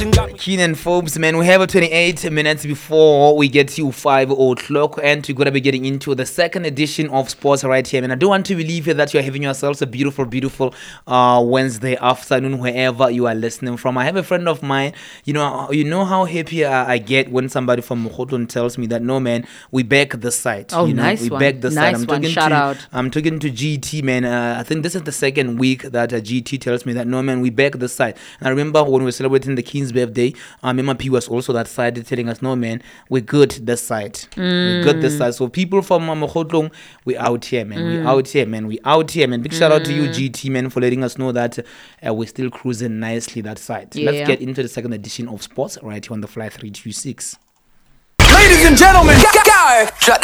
Keen and Forbes, man, we have 28 minutes before we get to 5 o'clock, and we're going to be getting into the second edition of Sports right here. And I do want to believe that you're having yourselves a beautiful, beautiful Wednesday afternoon, wherever you are listening from. I have a friend of mine, you know how happy I get when somebody from Mokhotlong tells me that, no, man, we back the site. Oh, nice one. Back the nice site. one. Shout out. I'm talking to GT, man. I think this is the second week that GT tells me that, no, man, we back the site. And I remember when we were celebrating the King's birthday, MMP was also that side telling us, no, man, we're good this side. We're good this side. So people from Mokhotlong, we out here, man. We out here, man. We out here, man. Big shout out to you, GT, man, for letting us know that we're still cruising nicely that side. Yeah. Let's get into the second edition of Sports right here on the Fly 326. Ladies and gentlemen, go!